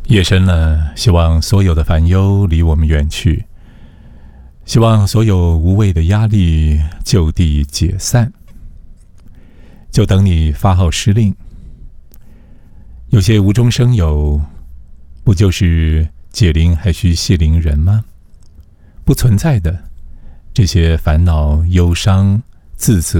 夜深了，希望所有的烦忧离我们远去，希望所有无谓的压力就地解散，就等你发号施令。有些无中生有，不就是解铃还须系铃人吗？不存在的这些烦恼、忧伤、自责